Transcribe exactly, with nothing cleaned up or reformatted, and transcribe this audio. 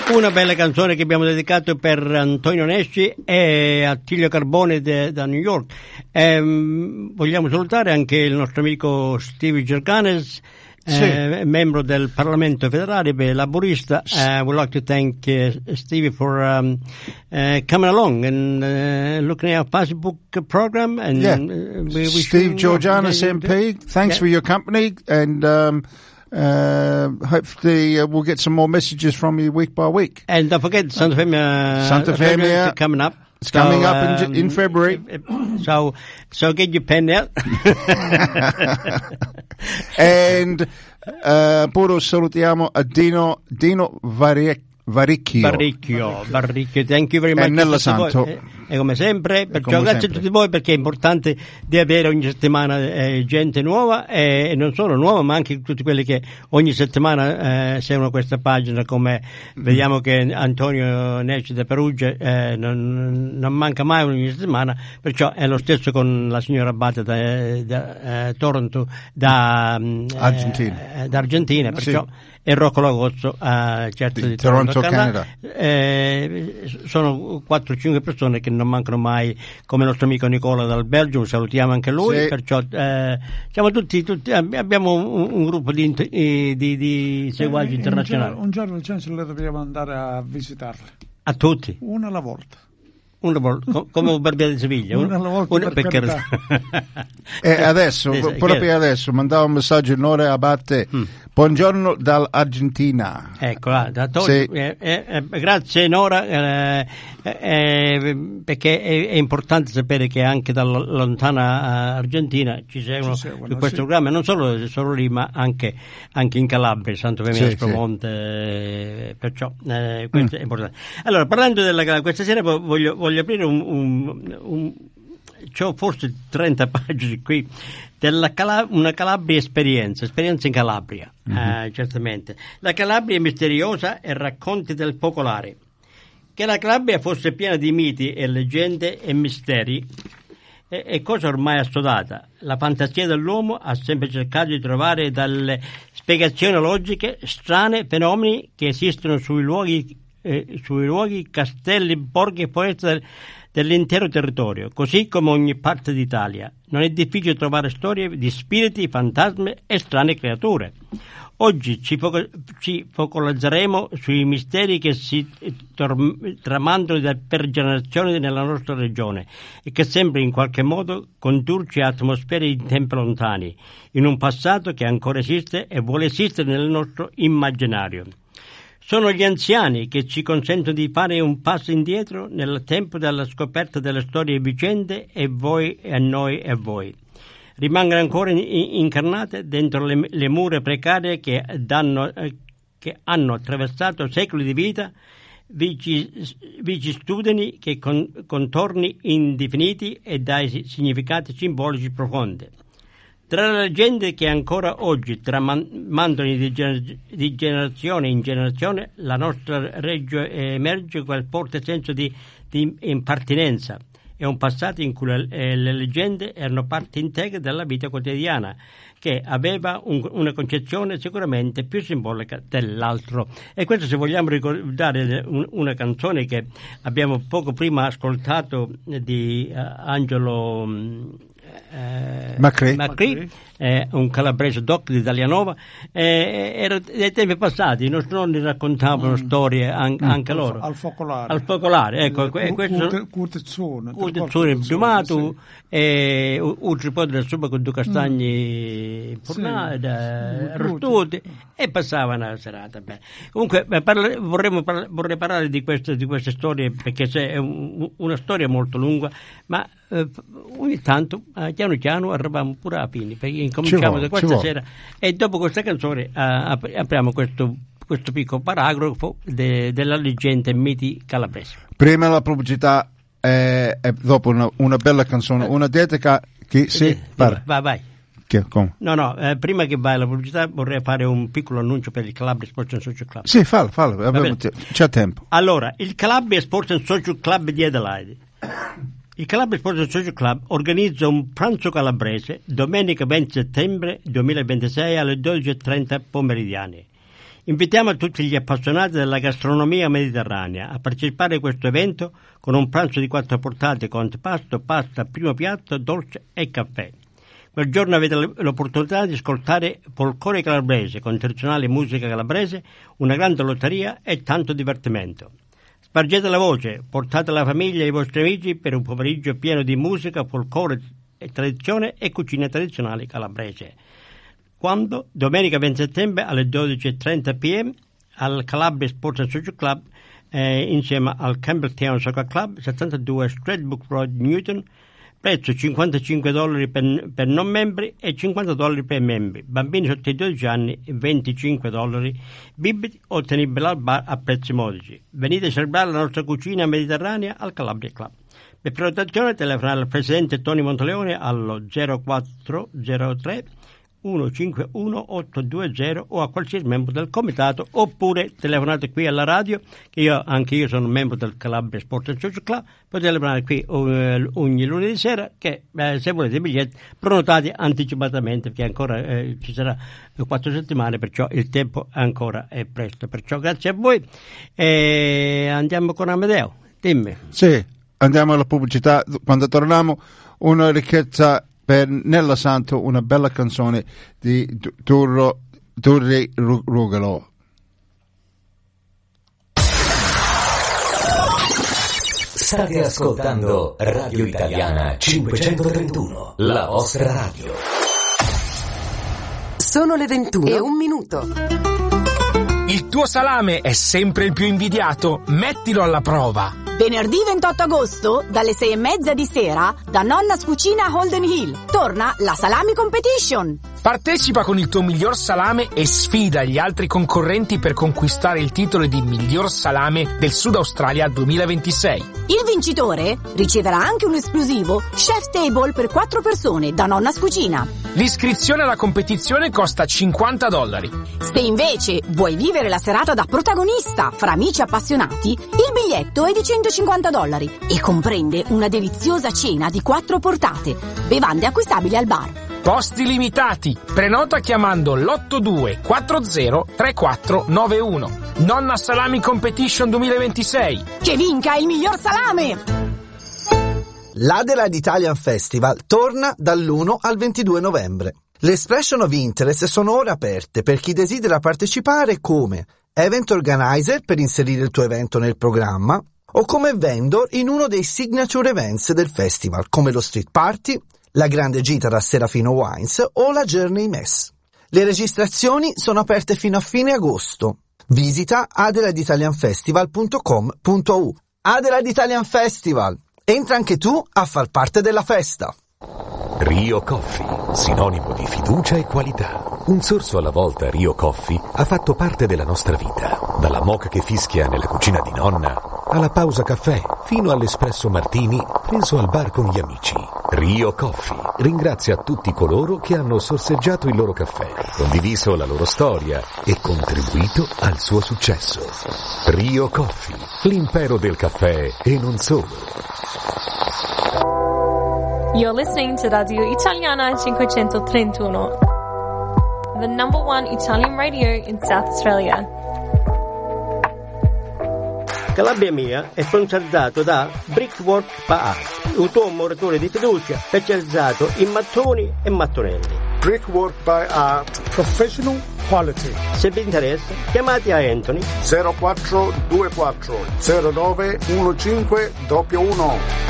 Una bella canzone che abbiamo dedicato per Antonio Nesci e Attilio Carbone de, da New York. Ehm, vogliamo salutare anche il nostro amico Steve Gerganes, sì. eh, membro del Parlamento federale, beh, laburista. Uh, we'd like to thank uh, Stevie for um, uh, coming along and uh, looking at our Facebook program. And yeah. uh, we, we Steve Georgianis M P, thanks yeah. for your company, and um, Uh, hopefully uh, we'll get some more messages from you week by week. And don't forget Santa Femia, Santa Femia coming up. It's coming so, up in, um, in February. So, so get your pen out. And uh, poi salutiamo a Dino Dino Variec Varicchio. Varicchio, Varicchio, thank you very much. E Nella Santo. E, e come sempre, perciò come grazie sempre. a tutti voi, perché è importante di avere ogni settimana eh, gente nuova e, e non solo nuova, ma anche tutti quelli che ogni settimana eh, seguono questa pagina, come mm. vediamo che Antonio Nesci da Perugia eh, non, non manca mai ogni settimana, perciò è lo stesso con la signora Abate da, da eh, Toronto, da Argentina, eh, da Argentina, perciò sì. E Rocco Lagozzo a certo di, di Toronto, Canada. Canada. Eh, sono quattro cinque persone che non mancano mai, come il nostro amico Nicola dal Belgio, salutiamo anche lui, sì. Perciò eh, siamo tutti, tutti abbiamo un, un gruppo di, di, di, di seguaci eh, internazionali. Un giorno, un giorno le dobbiamo andare a visitarle. A tutti? Una alla volta. Una volta, come un barbiere di Siviglia, una alla volta, una per carità. E adesso, proprio adesso, mandavo un messaggio in ora Abate. Mm. Buongiorno dall'Argentina. Ecco, ah, da to- sì. eh, eh, eh, grazie Nora, eh, eh, perché è, è importante sapere che anche dalla lontana Argentina ci seguono, ci seguono su questo sì. programma, non solo, solo lì, ma anche, anche in Calabria, Santo Femina, sì, Spromonte, sì. eh, perciò eh, questo mm. è importante. Allora, parlando della questa sera voglio, voglio aprire un, un, un c'ho forse trenta pagine qui della Calab- una Calabria esperienza, esperienza in Calabria, mm-hmm. eh, certamente. La Calabria è misteriosa e racconti del focolare. Che la Calabria fosse piena di miti e leggende e misteri è, è cosa ormai assodata. La fantasia dell'uomo ha sempre cercato di trovare dalle spiegazioni logiche strane fenomeni che esistono sui luoghi, eh, sui luoghi, castelli, borghi e foreste dell'intero territorio, così come ogni parte d'Italia. Non è difficile trovare storie di spiriti, fantasmi e strane creature. Oggi ci, fo- ci focalizzeremo sui misteri che si tor- tramandano da- per generazioni nella nostra regione e che sembrano in qualche modo condurci a atmosfere in tempi lontani, in un passato che ancora esiste e vuole esistere nel nostro immaginario. Sono gli anziani che ci consentono di fare un passo indietro nel tempo della scoperta delle storie e vicende, e voi e noi e voi. Rimangono ancora in, incarnate dentro le, le mura precarie che, danno, eh, che hanno attraversato secoli di vita, vici, vici studi che con, contorni indefiniti e dai significati simbolici profondi. Tra le leggende che ancora oggi tramandano di, gener- di generazione in generazione, la nostra regione emerge quel forte senso di, di appartenenza. È un passato in cui le, eh, le leggende erano parte integra della vita quotidiana, che aveva un, una concezione sicuramente più simbolica dell'altro. E questo, se vogliamo ricordare un, una canzone che abbiamo poco prima ascoltato di uh, Angelo Eh, Macri, Macri eh, un calabrese doc di Italianova, eh, era dei tempi passati, i nostri nonni raccontavano mm. storie an- mm. anche loro al focolare, al focolare ecco, eh, questo Curtezzone Curtezzone piumato e un tripode del suba con due castagni mm. fornati, sì. arrostuti, e passavano la serata bene. Comunque beh, parla- vorremmo parla- vorrei parlare di queste, di queste storie, perché c'è un, una storia molto lunga, ma eh, ogni tanto eh, piano piano arriviamo pure a fine, perché incominciamo da questa sera e dopo questa canzone eh, ap- apriamo questo, questo piccolo paragrafo de- della leggenda e miti calabresi. Prima la pubblicità e eh, dopo una, una bella canzone, eh. una dedica che sì, eh, vai vai, vai. Che, no no eh, prima che vai alla pubblicità vorrei fare un piccolo annuncio per il Calabria Sports and Social Club. Sì, fallo, fallo, c'è tempo. Allora, il Calabria Sports and Social Club di Adelaide, il Calabria Sports and Social Club organizza un pranzo calabrese domenica venti settembre duemilaventisei alle dodici e trenta pomeridiane. Invitiamo tutti gli appassionati della gastronomia mediterranea a partecipare a questo evento con un pranzo di quattro portate con antipasto, pasta, primo piatto, dolce e caffè. Quel giorno avete l'opportunità di ascoltare folklore calabrese con tradizionale musica calabrese, una grande lotteria e tanto divertimento. Spargete la voce, portate la famiglia e i vostri amici per un pomeriggio pieno di musica, folklore, tradizione e cucine tradizionali calabrese. Quando? Domenica venti settembre alle dodici e trenta p m al Calabria Sports and Social Club eh, insieme al Campbelltown Soccer Club, settantadue Stradbroke Road, Newton. Prezzo cinquantacinque dollari per, per non membri e cinquanta dollari per membri. Bambini sotto i dodici anni venticinque dollari. Bibiti ottenibili al bar a prezzi modici. Venite a celebrare la nostra cucina mediterranea al Calabria Club. Per prenotazione telefonare al presidente Tony Monteleone allo zero quattro zero tre uno cinque uno otto due zero o a qualsiasi membro del comitato, oppure telefonate qui alla radio, che io anche io sono membro del Calabria Sport and Social Club. Potete telefonare qui uh, ogni lunedì sera, che eh, se volete i biglietti prenotati anticipatamente, perché ancora eh, ci sarà quattro settimane, perciò il tempo ancora è presto. Perciò grazie a voi e andiamo con Amedeo. Dimmi. Sì, andiamo alla pubblicità. Quando torniamo, una ricchezza per Nella Santo, una bella canzone di Turro, Turri Rugolo. State ascoltando Radio Italiana cinquecentotrentuno, la vostra radio. Sono le ventuno e un minuto. Il tuo salame è sempre il più invidiato? Mettilo alla prova. Venerdì ventotto agosto, dalle sei e mezza di sera, da Nonna's Cucina Holden Hill, torna la Salami Competition. Partecipa con il tuo miglior salame e sfida gli altri concorrenti per conquistare il titolo di miglior salame del Sud Australia duemilaventisei. Il vincitore riceverà anche un esclusivo Chef Table per quattro persone da Nonna's Cucina. L'iscrizione alla competizione costa cinquanta dollari. Se invece vuoi vivere la serata da protagonista fra amici appassionati, il biglietto è di centocinquanta dollari e comprende una deliziosa cena di quattro portate, bevande acquistabili al bar. Posti limitati. Prenota chiamando l'otto due quattro zero tre quattro nove uno. Nonna Salami Competition duemilaventisei. Che vinca il miglior salame! L'Adelaide Italian Festival torna dall'uno al ventidue novembre. Le expression of interest sono ora aperte per chi desidera partecipare come event organizer per inserire il tuo evento nel programma o come vendor in uno dei signature events del festival, come lo street party, la grande gita da Serafino Wines o la Journey Mess. Le registrazioni sono aperte fino a fine agosto. Visita adelaide italian festival punto com punto u. Adelaide Italian Festival. Entra anche tu a far parte della festa. Rio Coffee, sinonimo di fiducia e qualità. Un sorso alla volta Rio Coffee ha fatto parte della nostra vita. Dalla moka che fischia nella cucina di nonna, alla pausa caffè, fino all'espresso martini preso al bar con gli amici. Rio Coffee ringrazia tutti coloro che hanno sorseggiato il loro caffè, condiviso la loro storia e contribuito al suo successo. Rio Coffee, l'impero del caffè e non solo. You're listening to Radio Italiana cinquecentotrentuno, the number one Italian radio in South Australia. Calabria Mia è sponsorizzato da Brickwork Bar, il tuo muratore di fiducia specializzato in mattoni e mattonelli. Brickwork by Art, professional quality. Se vi interessa, chiamate a Anthony zero quattro due quattro zero nove uno cinque uno uno.